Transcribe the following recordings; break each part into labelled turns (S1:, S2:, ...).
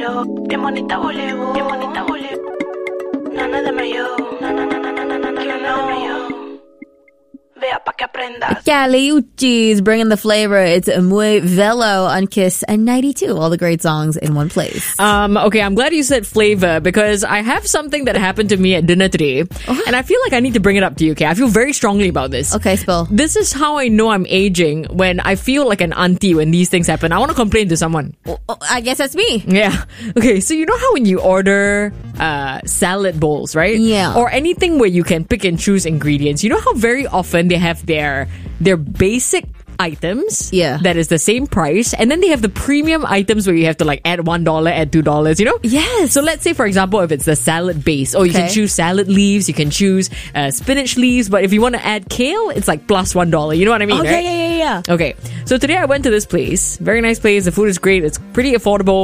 S1: Bien bonita Bollywood, bien bonita Bollywood. Nana de mayo, nana de mayo. Vea pa' que aprendas.
S2: Caliucci's bringing the flavor. It's Muy Velo on Kiss and 92. All the great songs in one place.
S3: Okay, I'm glad you said flavor because I have something that happened to me at dinner today. And I feel like I need to bring it up to you, okay? I feel very strongly about this.
S2: Okay, spill.
S3: This is how I know I'm aging when I feel like an auntie when these things happen. I want to complain to someone.
S2: I guess that's me.
S3: Yeah. Okay, so you know how when you order salad bowls, right?
S2: Yeah.
S3: Or anything where you can pick and choose ingredients, you know how very often they have their basic items that is the same price, and then they have the premium items where you have to like add $1, add $2, you know?
S2: Yes.
S3: So let's say, for example, if it's the salad base, you can choose salad leaves, you can choose spinach leaves, but if you want to add kale, it's like plus $1. You know what I mean, right?
S2: Yeah.
S3: Okay, so today I went to this place, very nice place, the food is great, it's pretty affordable.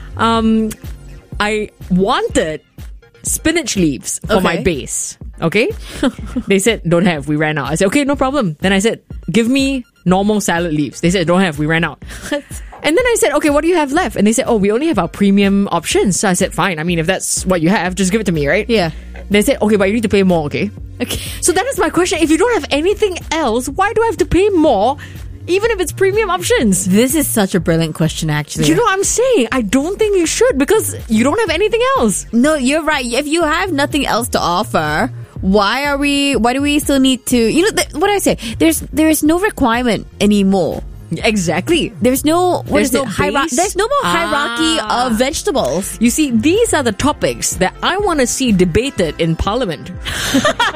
S3: I wanted spinach leaves for my base. Okay? They said, don't have, we ran out. I said, okay, no problem. Then I said, give me normal salad leaves. They said, don't have, we ran out. And then I said, okay, what do you have left? And they said, we only have our premium options. So I said, fine. I mean, if that's what you have, just give it to me, right?
S2: Yeah.
S3: They said, okay, but you need to pay more, okay?
S2: Okay.
S3: So that is my question. If you don't have anything else, why do I have to pay more? Even if it's premium options.
S2: This is such a brilliant question, actually.
S3: You know what I'm saying? I don't think you should because you don't have anything else.
S2: No, you're right. If you have nothing else to offer, why do we still need to, what I say? There is no requirement anymore.
S3: Exactly.
S2: There's no,
S3: there's no
S2: more hierarchy of vegetables.
S3: You see, these are the topics that I want to see debated in Parliament.